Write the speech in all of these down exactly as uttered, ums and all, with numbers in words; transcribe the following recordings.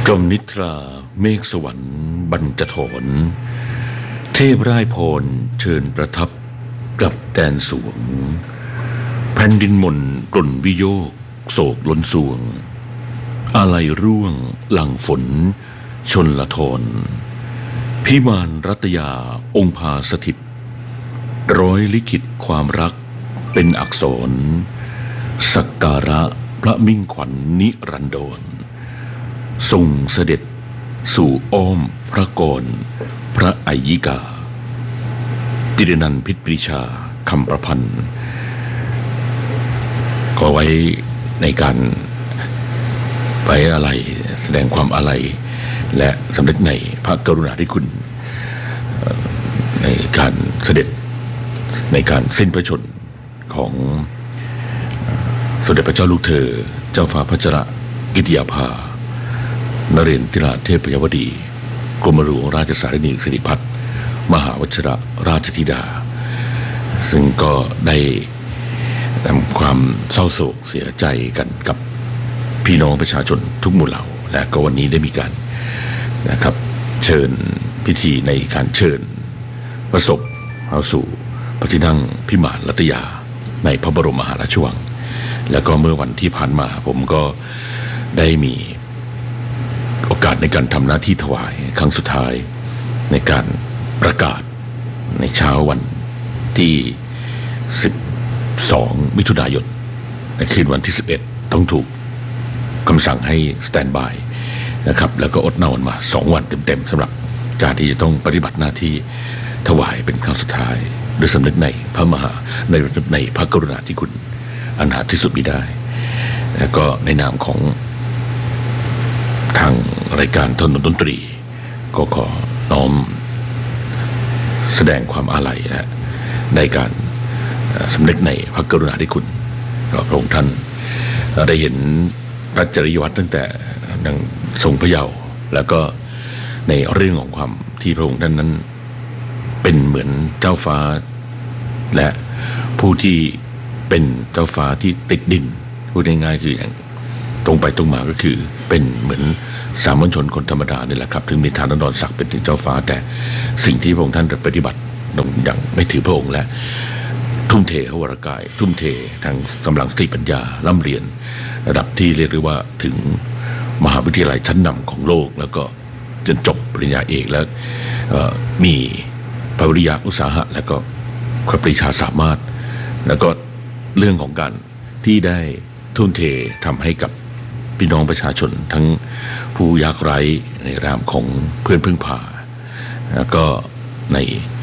จมนิทราเมฆสวรรค์บรรจถรเทพร่ายพรเชิญประทับกับแดนสวงแผ่นดินมนกลุ่นวิโยกโศกล้นสวงอาลัยร่วงหลังฝนชนละทรพิมานรัตยาองค์พาสถิตร้อยลิขิตความรักเป็นอักษรสักการะพระมิ่งขวัญ นิรันดรทรงเสด็จสู่อ้อมพระกรพระอัยยิกาจิรนันท์พิษปรีชาคำประพันธ์ขอไว้ในการไว้อาลัยแสดงความอาลัยและสำนึกในพระกรุณาธิคุณในการเสด็จในการสิ้นพระชนม์ของสมเด็จพระเจ้าลูกเธอเจ้าฟ้าพัชรกิติยาภานเรนทิราเทพยวดีกรมหลวงราชสารินีสิริพัฒน์มหาวชิรราชธิดาซึ่งก็ได้นำความเศร้าโศกเสียใจกันกับพี่น้องประชาชนทุกหมู่เหล่าและก็วันนี้ได้มีการนะครับเชิญพิธีในการเชิญประสบเข้าสู่พระที่นั่งพิมานรัตยาในพระบรมมหาราชวังแล้วก็เมื่อวันที่ผ่านมาผมก็ได้มีโอกาสในการทำหน้าที่ถวายครั้งสุดท้ายในการประกาศในเช้าวันที่สิบสองมิถุนายนในคืนวันที่สิบเอ็ดต้องถูกคำสั่งให้สแตนด์บายนะครับแล้วก็อดนอนมาสองวันเต็มๆสำหรับการที่จะต้องปฏิบัติหน้าที่ถวายเป็นครั้งสุดท้ายด้วยสำนึกในพระมหาในในพระกรุณาธิคุณอันหาที่สุดมิได้แล้วก็ในนามของทางรายการทนดนตรีก็ขอน้อมแสดงความอาลัยนะในการสำนึกในพระกรุณาธิคุณพระองค์ท่านได้เห็นพระจริยวัตรตั้งแต่ยังทรงพระเยาว์แล้วก็ในเรื่องของความที่พระองค์ท่านนั้นเป็นเหมือนเจ้าฟ้าและผู้ที่เป็นเจ้าฟ้าที่ติดดินพูดง่ายๆคืออย่างตรงไปตรงมาก็คือเป็นเหมือนสามัญชนคนธรรมดานี่แหละครับถึงมีฐานะดอนศักดิ์เป็นถึงเจ้าฟ้าแต่สิ่งที่พระองค์ท่านปฏิบัติอย่างไม่ถือพระองค์และทุ่มเทพระวรกายทุ่มเททางกำลังสติปัญญาร่ำเรียนระดับที่เรียกได้ว่าถึงมหาวิทยาลัยชั้นนำของโลกแล้วก็จนจบปริญญาเอกแล้วมีปริญญาอุตสาหะแล้วก็ความปรีชาสามารถแล้วก็เรื่องของการที่ได้ทุ่มเททำให้กับพี่น้องประชาชนทั้งผู้ยากไร้ในรามของเพื่อนพึ่งพาแล้วก็ใน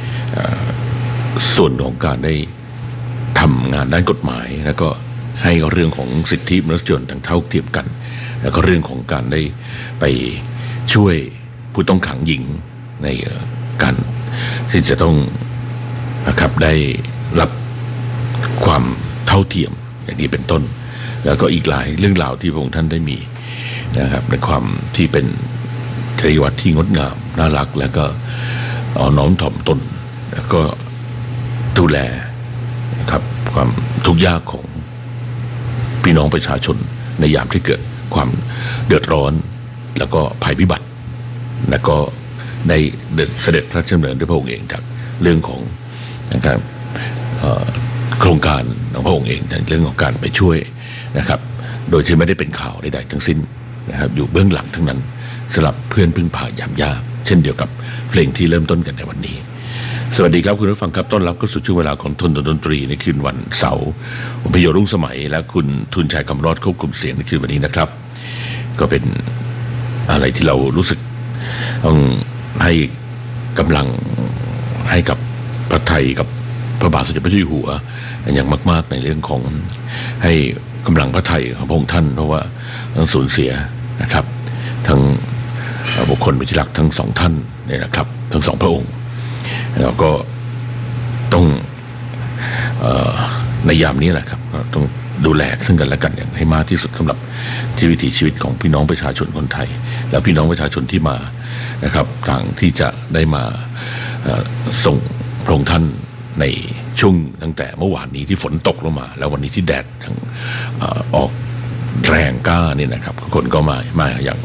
ส่วนของการได้ทำงานด้านกฎหมายแล้วก็ให้เรื่องของสิทธิมนุษยชนทั้งเท่าเทียมกันแล้วก็เรื่องของการได้ไปช่วยผู้ต้องขังหญิงในการที่จะต้องนะครับได้รับความเท่าเทียมอย่างนี้เป็นต้นแล้วก็อีกหลายเรื่องราวที่พระองค์ท่านได้มีนะครับในความที่เป็นจริยวัตรที่งดงามน่ารักแล้วก็เอาน้อมถ่อมตนแล้วก็ดูแลนะครับความทุกข์ยากของพี่น้องประชาชนในยามที่เกิดความเดือดร้อนแล้วก็ภัยพิบัติแล้วก็ได้เสด็จพระราชดำเนินด้วยพระองค์เองจากเรื่องของนะครับโครงการของพระองค์เองในเรื่องของการไปช่วยนะครับโดยที่ไม่ได้เป็นข่าวใดๆทั้งสิ้นนะครับอยู่เบื้องหลังทั้งนั้นสำหรับเพื่อนพึ่งพายามยากเช่นเดียวกับเพลงที่เริ่มต้นกันในวันนี้สวัสดีครับคุณผู้ฟังครับต้อนรับเข้าสู่ช่วงเวลาของทนดนตรีในคืนวันเสาร์ผมพิโยรุ่งสมัยและคุณทุนชัยคำรอดควบคุมเสียงในคืนวันนี้นะครับก็เป็นอะไรที่เรารู้สึกต้องให้กำลังให้กับพระไทยกับพระบาทสมเด็จพระเจ้าอยู่หัวอย่างมากๆในเรื่องของให้กำลังพระไทยของพระองค์ท่านเพราะว่าต้องสูญเสียนะครับทั้งบุคคลเป็นที่รักทั้งสองท่านเนี่ยนะครับทั้งสองพระองค์แล้วก็ต้องเอ่อในยามนี้แหละครับต้องดูแลซึ่งกันและกันอย่างให้มากที่สุดสำหรับที่วิถีชีวิตของพี่น้องประชาชนคนไทยแล้วพี่น้องประชาชนที่มานะครับต่างที่จะได้มาส่งพระองค์ท่านในช่วงตั้งแต่เมื่อวานนี้ที่ฝนตกลงมาแล้ววันนี้ที่แดดออกแรงกล้านี่นะครับคนก็มามาอย่าง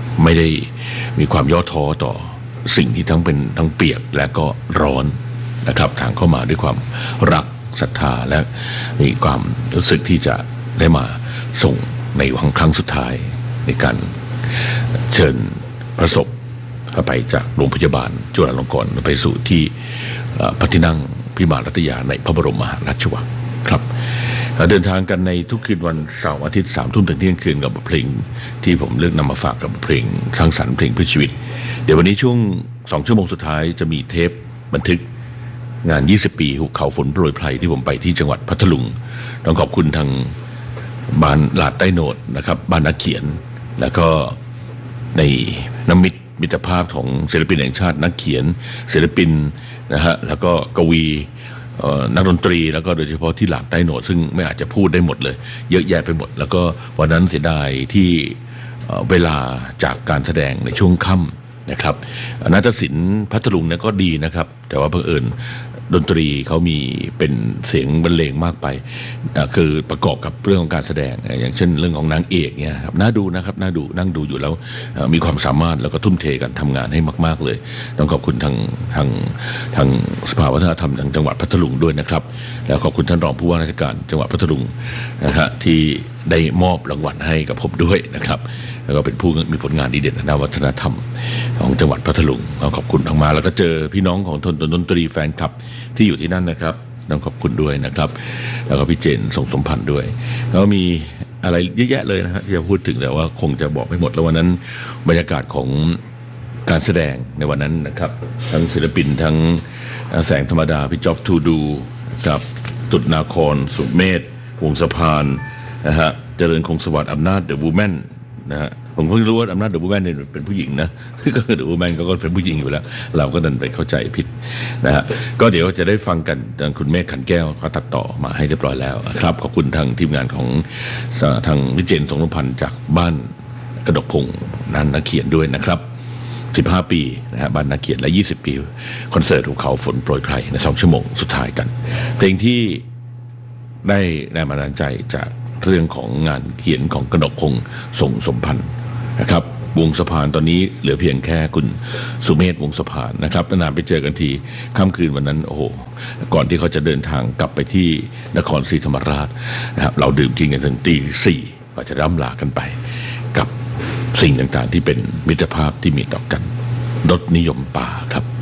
ไม่ได้มีความย่อท้อต่อสิ่งที่ทั้งเป็นทั้งเปียกและก็ร้อนนะครับทางเข้ามาด้วยความรักศรัทธาและมีความรู้สึกที่จะได้มาส่งในวันครั้งสุดท้ายในการเชิญพระศพเข้าไปจากโรงพยาบาลจุฬาลงกรณ์ไปสู่ที่พระที่นั่งพิมานรัตยาในพระบรมมหาราชวังครับเดินทางกันในทุกคืนวันเสาร์อาทิตย์สามทุ่มถึงเที่ยงคืนกับบทเพลงที่ผมเลือกนำมาฝากกับบทเพลงสร้างสรรค์เพลงเพื่อชีวิตเดี๋ยววันนี้ช่วงสองชั่วโมงสุดท้ายจะมีเทปบันทึกงานยี่สิบปีหุบเขาฝนโปรยไพรที่ผมไปที่จังหวัดพัทลุงต้องขอบคุณทางบ้านหลาดใต้โหนดนะครับบ้านนักเขียนแล้วก็ในน้ำมิตรมิตรภาพของศิลปินแห่งชาตินักเขียนศิลปินนะฮะแล้วก็กวีนักดนตรีแล้วก็โดยเฉพาะที่หลาดใต้โหนดซึ่งไม่อาจจะพูดได้หมดเลยเยอะแยะไปหมดแล้วก็วันนั้นเสียดายที่เวลาจากการแสดงในช่วงค่ำนะครับนาฏศิลป์พัทลุงเนี่ยก็ดีนะครับแต่ว่าเผอิญดนตรีเขามีเป็นเสียงบรรเลงมากไปคือประกอบกับเรื่องของการแสดงอย่างเช่นเรื่องของนางเอกเนี่ยครับน่าดูนะครับน่าดูนั่งดูอยู่แล้วมีความสามารถแล้วก็ทุ่มเทกันทำงานให้มากๆเลยต้องขอบคุณทางทางทางสภาวัฒนธรรมทางจังหวัดพัทลุงด้วยนะครับแล้วขอบคุณท่านรองผู้ว่าราชการจังหวัดพัทลุงนะฮะที่ได้มอบรางวัลให้กับผมด้วยนะครับแล้วก็เป็นผู้มีผลงานดีเด่นทางวัฒนธรรมของจังหวัดพัทลุงขอบคุณมากๆแล้วก็เจอพี่น้องของทนดนตรีแฟนคลับที่อยู่ที่นั่นนะครับต้องขอบคุณด้วยนะครับแล้วก็พี่เจนส่งสมพันธ์ด้วยแล้วมีอะไรเยอะแยะเลยนะฮะที่จะพูดถึงแต่ว่าคงจะบอกไม่หมดแล้ววันนั้นบรรยากาศของการแสดงในวันนั้นนะครับทั้งศิลปินทั้งแสงธรรมดาพี่จ๊อบทูดูกับตุดนาครสุเมธวงสะพานนะฮะเจริญคงสวัสดิ์อำนาจเดอะวูแมนนะฮะผมเพิ่งรู้ว่าอำนาจเดอะวูแมนเนี่ยเป็นผู้หญิงนะก็คือเดอะวูแมนก็เป็นผู้หญิงอยู่แล้วเราก็ดันไปเข้าใจผิดนะฮะก็เดี๋ยวจะได้ฟังกันทางคุณเมฆขันแก้วเขาตัดต่อมาให้เรียบร้อยแล้วครับขอบคุณทางทีมงานของทางวิเจนสงฆ์พันธ์จากบ้านกระดกพงนั้นนักเขียนด้วยนะครับสิบห้าปีนะฮะบ้านนักเขียนและยี่สิบปีคอนเสิร์ตหุบเขาฝนโปรยไพรในสองชั่วโมงสุดท้ายกันเพลงที่ได้แรงบันดาลใจจากเรื่องของงานเขียนของกนกพงษ์ส่งสมพันธ์นะครับวงสะพานตอนนี้เหลือเพียงแค่คุณสุเมธวงสะพานนะครับนานๆไปเจอกันทีค่ำคืนวันนั้นโอ้โหก่อนที่เขาจะเดินทางกลับไปที่นครศรีธรรมราชนะครับเราดื่มกินกันถึงตีสี่กว่าจะร่ำลากันไปกับสิ่งต่างๆที่เป็นมิตรภาพที่มีต่อกันรสนิยมป่าครับ